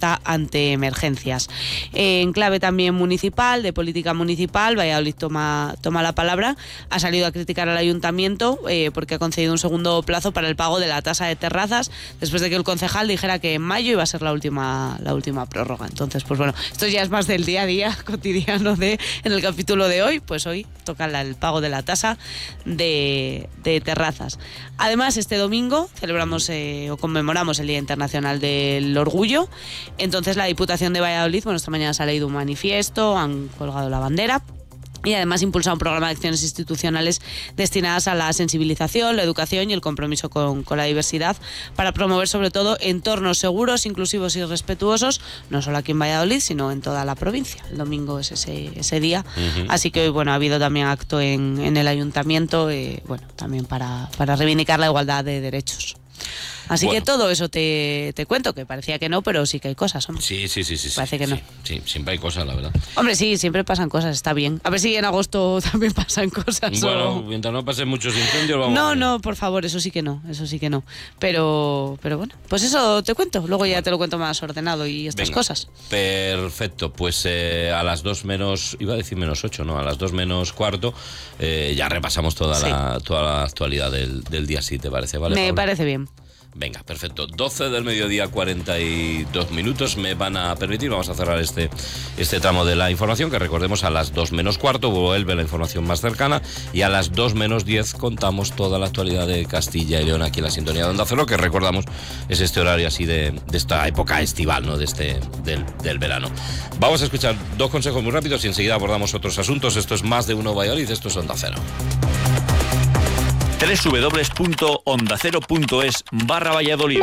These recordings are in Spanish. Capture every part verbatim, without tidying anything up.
está ante emergencias. Eh, en clave también municipal, de política municipal, Valladolid toma, toma la palabra, ha salido a criticar al ayuntamiento eh, porque ha concedido un segundo plazo para el pago de la tasa de terrazas, después de que el concejal dijera que en mayo iba a ser la última, la última prórroga. Entonces, pues bueno, esto ya es más del día a día cotidiano de en el capítulo de hoy, pues hoy toca la, el pago de la tasa de, de terrazas. Además, este domingo celebramos eh, o conmemoramos el Día Internacional del Orgullo. Entonces, la Diputación de Valladolid, bueno, esta mañana se ha leído un manifiesto, han colgado la bandera. Y además impulsa un programa de acciones institucionales destinadas a la sensibilización, la educación y el compromiso con, con la diversidad para promover sobre todo entornos seguros, inclusivos y respetuosos, no solo aquí en Valladolid, sino en toda la provincia. El domingo es ese, ese día, uh-huh. Así que bueno, ha habido también acto en, en el ayuntamiento, eh, bueno, también para, para reivindicar la igualdad de derechos. Así bueno. que todo eso te, te cuento, que parecía que no, pero sí que hay cosas, hombre. Sí, sí, sí, sí. Parece sí, que no. Sí, sí, siempre hay cosas, la verdad. Hombre, sí, siempre pasan cosas, está bien. A ver si en agosto también pasan cosas. Bueno, o... mientras no pasen muchos incendios, vamos. No, no, por favor, eso sí que no, eso sí que no. Pero, pero bueno, pues eso te cuento. Luego ya bueno. te lo cuento más ordenado y estas Venga, cosas. Perfecto, pues eh, a las dos menos, iba a decir menos ocho, no, a las dos menos cuarto, eh, ya repasamos toda, sí. la, toda la actualidad del, del día, sí, ¿te parece? ¿Vale, Me Paula? parece bien. Venga, perfecto. doce del mediodía, cuarenta y dos minutos me van a permitir. Vamos a cerrar este, este tramo de la información, que recordemos a las dos menos cuarto vuelve la información más cercana y a las dos menos diez contamos toda la actualidad de Castilla y León aquí en la sintonía de Onda Cero, que recordamos es este horario así de, de esta época estival, ¿no? De este, del, del verano. Vamos a escuchar dos consejos muy rápidos y enseguida abordamos otros asuntos. Esto es Más de Uno Valladolid, esto es Onda Cero. doble u doble u doble u punto onda cero punto es barra Valladolid.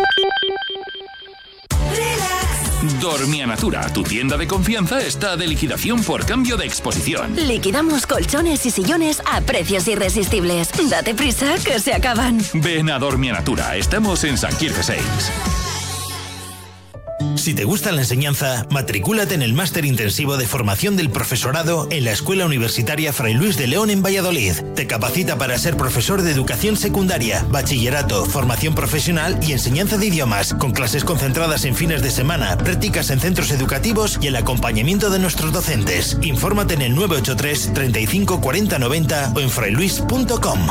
Dormia Natura, tu tienda de confianza, está de liquidación por cambio de exposición. Liquidamos colchones y sillones a precios irresistibles. Date prisa, que se acaban. Ven a Dormia Natura, estamos en San Quirze seis. Si te gusta la enseñanza, matricúlate en el máster intensivo de formación del profesorado en la Escuela Universitaria Fray Luis de León en Valladolid. Te capacita para ser profesor de educación secundaria, bachillerato, formación profesional y enseñanza de idiomas, con clases concentradas en fines de semana, prácticas en centros educativos y el acompañamiento de nuestros docentes. Infórmate en el nueve ocho tres, treinta y cinco, cuarenta, noventa o en frailuis punto com.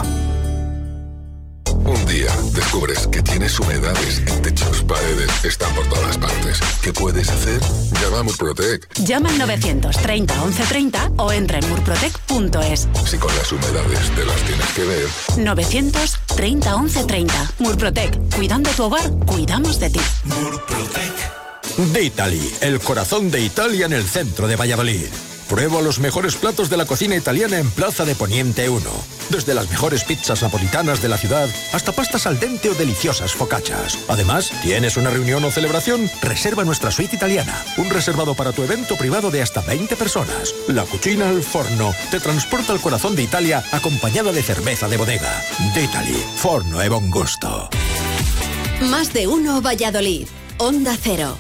Un día descubres que tienes humedades en techos, paredes, están por todas partes. ¿Qué puedes hacer? Llama a Murprotec. Llama al novecientos treinta, once treinta o entra en murprotec punto es. Si con las humedades te las tienes que ver. novecientos treinta, once treinta. Murprotec. Cuidando tu hogar, cuidamos de ti. Murprotec. D'Italy, el corazón de Italia en el centro de Valladolid. Prueba los mejores platos de la cocina italiana en Plaza de Poniente uno. Desde las mejores pizzas napolitanas de la ciudad hasta pastas al dente o deliciosas focaccias. Además, ¿tienes una reunión o celebración? Reserva nuestra suite italiana. Un reservado para tu evento privado de hasta veinte personas. La cucina al forno te transporta al corazón de Italia acompañada de cerveza de bodega. D'Italy, forno e bon gusto. Más de Uno Valladolid. Onda Cero.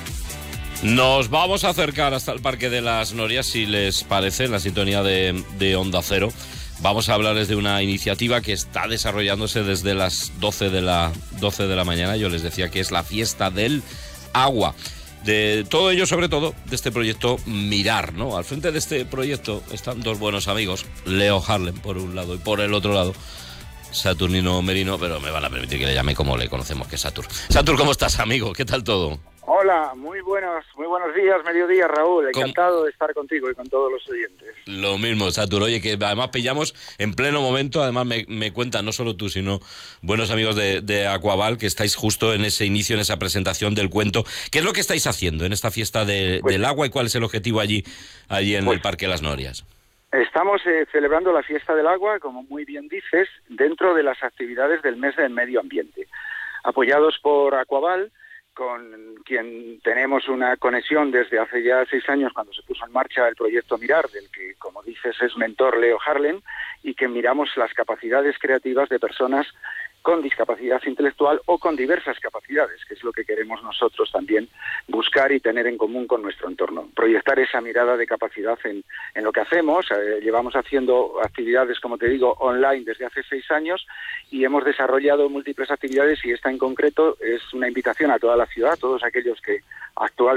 Nos vamos a acercar hasta el Parque de las Norias, si les parece, en la sintonía de, de Onda Cero. Vamos a hablarles de una iniciativa que está desarrollándose desde las doce de la, doce de la mañana. Yo les decía que es la fiesta del agua. De todo ello, sobre todo, de este proyecto Mirar, ¿no? Al frente de este proyecto están dos buenos amigos, Leo Harlem por un lado y por el otro lado Saturnino Merino, pero me van a permitir que le llame como le conocemos, que es Satur. Satur, ¿cómo estás, amigo? ¿Qué tal todo? Hola, muy buenos, muy buenos días, mediodía, Raúl. Encantado de estar contigo y con todos los oyentes. Lo mismo, Satur. Oye, que además pillamos en pleno momento, además me, me cuentan, no solo tú, sino buenos amigos de, de Aquaval, que estáis justo en ese inicio, en esa presentación del cuento. ¿Qué es lo que estáis haciendo en esta fiesta de, pues, del agua y cuál es el objetivo allí, allí en pues, el Parque de las Norias? Estamos eh, celebrando la fiesta del agua, como muy bien dices, dentro de las actividades del mes del medio ambiente. Apoyados por Aquaval, con quien tenemos una conexión desde hace ya seis años cuando se puso en marcha el proyecto Mirar, del que, como dices, es mentor Leo Harlem, y que miramos las capacidades creativas de personas con discapacidad intelectual o con diversas capacidades, que es lo que queremos nosotros también buscar y tener en común con nuestro entorno. Proyectar esa mirada de capacidad en, en lo que hacemos. Eh, llevamos haciendo actividades, como te digo, online desde hace seis años y hemos desarrollado múltiples actividades, y esta en concreto es una invitación a toda la ciudad, a todos aquellos que actualmente